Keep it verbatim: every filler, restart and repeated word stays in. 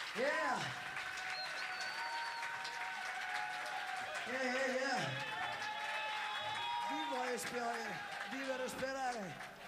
Yeah! Yeah, yeah, yeah! Vivo e sperare, vivere e sperare.